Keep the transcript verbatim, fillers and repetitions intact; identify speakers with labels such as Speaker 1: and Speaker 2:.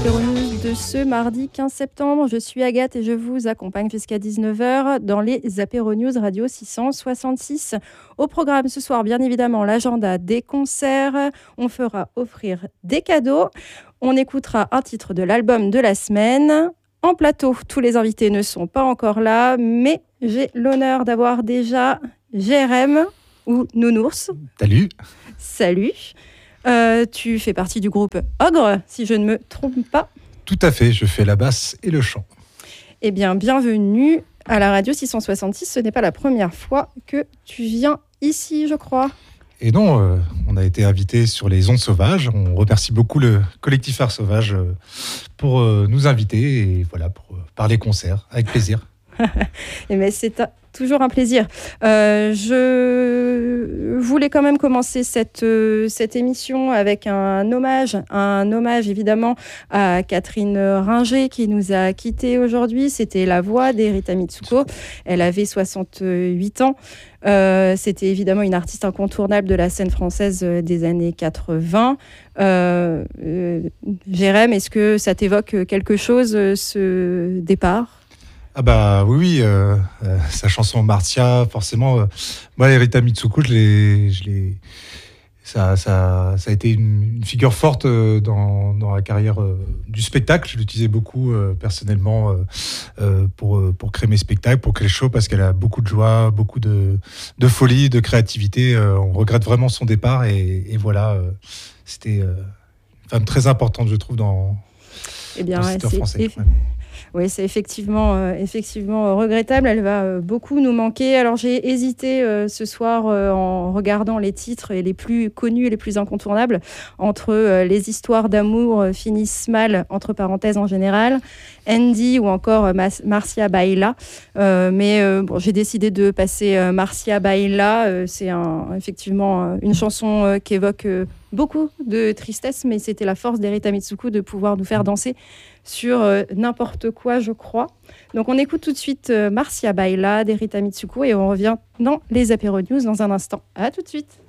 Speaker 1: Apéro News de ce mardi quinze septembre. Je suis Agathe et je vous accompagne jusqu'à dix-neuf heures dans les Apéro News Radio six cent soixante-six. Au programme ce soir, bien évidemment, l'agenda des concerts. On fera offrir des cadeaux. On écoutera un titre de l'album de la semaine. En plateau, tous les invités ne sont pas encore là, mais j'ai l'honneur d'avoir déjà J R M ou Nounours.
Speaker 2: Salut.
Speaker 1: Salut. Euh, tu fais partie du groupe Ogre, si je ne me trompe pas.
Speaker 2: Tout à fait, je fais la basse et le chant.
Speaker 1: Eh bien, bienvenue à la radio six cent soixante-six. Ce n'est pas la première fois que tu viens ici, je crois.
Speaker 2: Et non, euh, on a été invité sur les ondes sauvages. On remercie beaucoup le collectif Art Sauvage euh, pour euh, nous inviter et voilà, pour euh, parler concert, avec plaisir.
Speaker 1: Et mais c'est un, toujours un plaisir. Euh, je voulais quand même commencer cette, euh, cette émission avec un hommage, un hommage évidemment à Catherine Ringer qui nous a quittés aujourd'hui. C'était la voix d'Erita Mitsuko. Elle avait soixante-huit ans. Euh, c'était évidemment une artiste incontournable de la scène française des années quatre-vingts. Euh, euh, Jérém, est-ce que ça t'évoque quelque chose, ce départ ?
Speaker 2: Ah bah oui, oui euh, euh, sa chanson Marcia, forcément. Euh, moi, Erita Mitsuko, je l'ai, je l'ai, ça, ça, ça a été une, une figure forte euh, dans, dans la carrière euh, du spectacle. Je l'utilisais beaucoup euh, personnellement euh, euh, pour, pour créer mes spectacles, pour créer le show, parce qu'elle a beaucoup de joie, beaucoup de, de folie, de créativité. Euh, on regrette vraiment son départ et, et voilà, euh, c'était euh, une femme très importante, je trouve, dans,
Speaker 1: eh bien,
Speaker 2: dans le secteur français.
Speaker 1: Eff- ouais. Oui, c'est effectivement, euh, effectivement euh, regrettable. Elle va euh, beaucoup nous manquer. Alors, j'ai hésité euh, ce soir euh, en regardant les titres et les plus connus et les plus incontournables entre euh, les histoires d'amour euh, finissent mal, entre parenthèses en général, Andy ou encore euh, Mas- Marcia Baila. Euh, mais euh, bon, j'ai décidé de passer euh, Marcia Baila. Euh, c'est un, effectivement euh, une chanson euh, qui évoque euh, beaucoup de tristesse, mais c'était la force d'Erita Mitsuko de pouvoir nous faire danser sur euh, n'importe quoi, je crois. Donc on écoute tout de suite euh, Marcia Baila d'Erita Mitsuko et on revient dans les Apéro News dans un instant. À tout de suite.